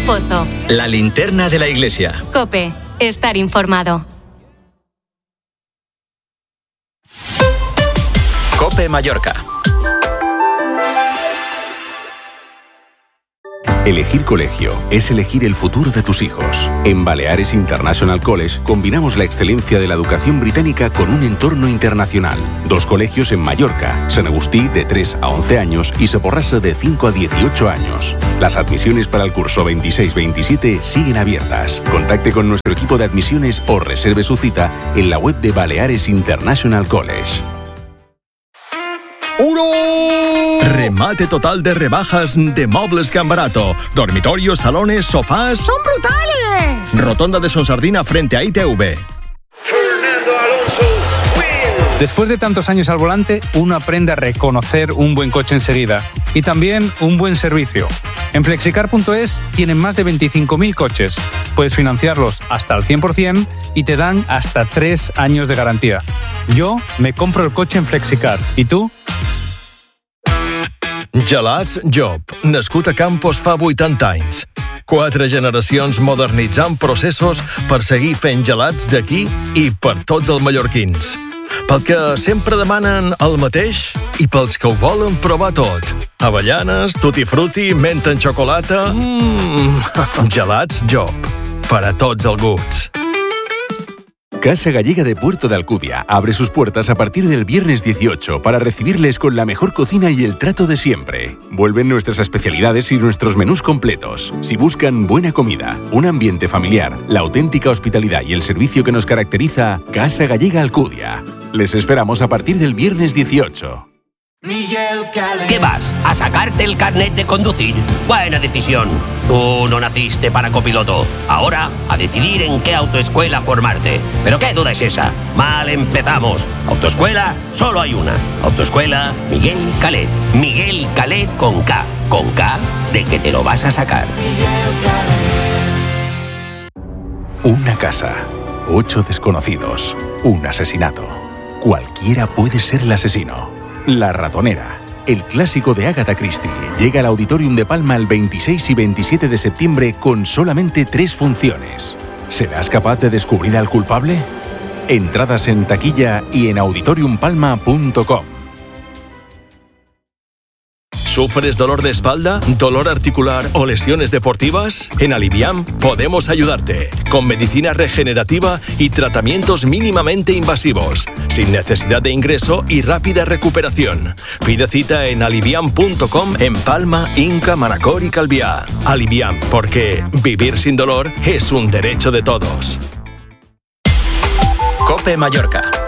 Pozo. La linterna de la iglesia. COPE. Estar informado. COPE Mallorca. Elegir colegio es elegir el futuro de tus hijos. En Baleares International College combinamos la excelencia de la educación británica con un entorno internacional. 2 colegios en Mallorca, San Agustí de 3 a 11 años y Soporrasa de 5 a 18 años. Las admisiones para el curso 26-27 siguen abiertas. Contacte con nuestro equipo de admisiones o reserve su cita en la web de Baleares International College. ¡Uno! Remate total de rebajas de Mobles Can Barato. Dormitorios, salones, sofás. ¡Son brutales! Rotonda de Sonsardina frente a ITV. Después de tantos años al volante, uno aprende a reconocer un buen coche enseguida. Y también un buen servicio. En Flexicar.es tienen más de 25.000 coches. Puedes financiarlos hasta al 100% y te dan hasta 3 años de garantía. Yo me compro el coche en Flexicar. ¿Y tú? Gelats Job, nascut a Campos fa 80 anys. 4 generacions modernitzant processos per seguir fent gelats d'aquí i per tots els mallorquins. Pel que sempre demanen el mateix i pels que ho volen provar tot. Avellanes, tutti frutti, menta en xocolata... Gelats Job, per a tots els gusts. Casa Gallega de Puerto de Alcudia abre sus puertas a partir del viernes 18 para recibirles con la mejor cocina y el trato de siempre. Vuelven nuestras especialidades y nuestros menús completos. Si buscan buena comida, un ambiente familiar, la auténtica hospitalidad y el servicio que nos caracteriza, Casa Gallega Alcudia. Les esperamos a partir del viernes 18. ¿Qué vas? ¿A sacarte el carnet de conducir? Buena decisión. Tú no naciste para copiloto. Ahora, a decidir en qué autoescuela formarte. ¿Pero qué duda es esa? Mal empezamos. Autoescuela, solo hay una. Autoescuela Miguel Calet. Miguel Calet con K. Con K de que te lo vas a sacar. Una casa, 8 desconocidos, un asesinato. Cualquiera puede ser el asesino. La ratonera, el clásico de Agatha Christie, llega al Auditorium de Palma el 26 y 27 de septiembre con solamente 3 funciones. ¿Serás capaz de descubrir al culpable? Entradas en taquilla y en auditoriumpalma.com. ¿Sufres dolor de espalda, dolor articular o lesiones deportivas? En Aliviam podemos ayudarte, con medicina regenerativa y tratamientos mínimamente invasivos, sin necesidad de ingreso y rápida recuperación. Pide cita en aliviam.com en Palma, Inca, Manacor y Calviá. Aliviam, porque vivir sin dolor es un derecho de todos. COPE Mallorca.